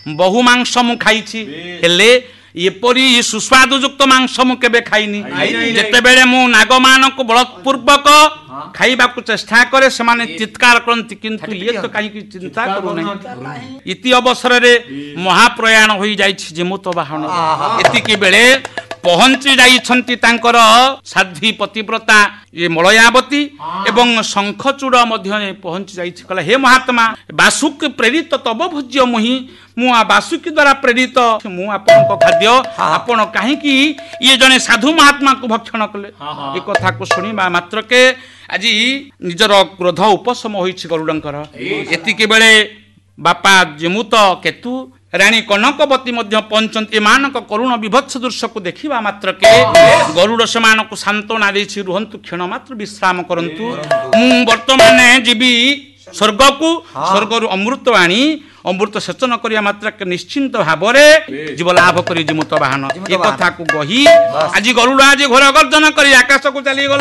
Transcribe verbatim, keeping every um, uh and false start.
बहु मांस मु खाइछि हेले एपरी सुस्वादुयुक्त मांस मु केबे खाइनी जेतेबेले मु नागमान को बलपूर्वक खाइबा को चेष्टा करे से माने चित्कार करंती किंतु ये तो काई की चिंता करू नहीं इति अवसर रे महाप्रयाण होई जाइछि जिमुत बाहन इति के बेले पहुंची जाइछंती तांकर साध्वी पतिव्रता ये मलयावती एवं शंखचूड़ मध्य पहुंची जाइछि कहला हे महात्मा वासुक प्रेरित तब भोज्य मुहि मु वासुकी द्वारा प्रेरित मु आपन को खाद्य आपन काहे की ये जने साधु महात्मा को भक्षण कले ए कथा को सुनिबा मात्र के आज निजर क्रोध उपशम होइछि गरुडंकर एति के बेले बापा जिमुत केतु रानी कनकवती मध्य पंचंती एमानक करुण विभत्स दृश्य को देखिबा मात्र के गरुड़ सेमान को सांत्वना देछि रुहंतु क्षण मात्र विश्राम करंतु मु वर्तमान जीवी स्वर्ग को स्वर्ग रु अमृत आनी अमृत सेचन करिया मात्र के निश्चिंत भाबरे जीव लाभ करी जिमुत वाहन ए कथा को गही आज गरुड़ आज घोर गर्जन करी आकाश को चली गला।